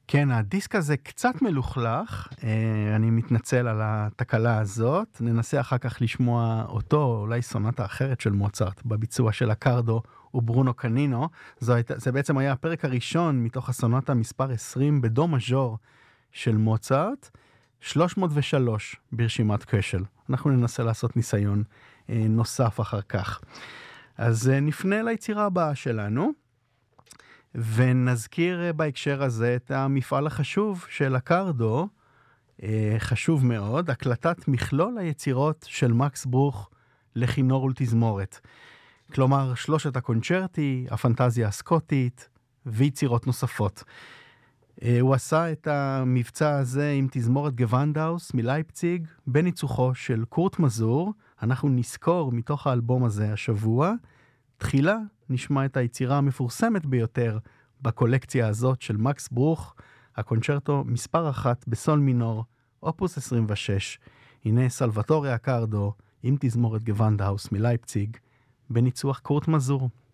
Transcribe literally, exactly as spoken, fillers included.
כן, הדיסק הזה קצת מלוכלך, אני מתנצל על התקלה הזאת, ננסה אחר כך לשמוע אותו, אולי סונטה אחרת של מוצרט, בביצוע של אקרדו וברונו קנינו. זו הייתה, זה בעצם היה הפרק הראשון מתוך הסונטה מספר עשרים בדו מז'ור של מוצרט, שלוש מאות ושלוש ברשימת קשל. אנחנו ננסה לעשות ניסיון נוסף אחר כך. אז נפנה ליצירה הבאה שלנו, ונזכיר בהקשר הזה את המפעל החשוב של אקרדו, חשוב מאוד, הקלטת מכלול היצירות של מקס ברוך לכינור ולתזמורת. כלומר, שלושת הקונצ'רטי, הפנטזיה הסקוטית ויצירות נוספות. הוא עשה את המבצע הזה עם תזמורת גוונדהאוס מלייפציג, בניצוחו של קורט מזור. אנחנו נזכור מתוך האלבום הזה השבוע. תחילה נשמע את היצירה המפורסמת ביותר בקולקציה הזאת של מקס ברוך, הקונצ'רטו מספר אחת בסול מינור, אופוס עשרים ושש. הנה סלווטורי אקרדו עם תזמורת גוונדהאוס מלייפציג, בניצוח קורט מזור.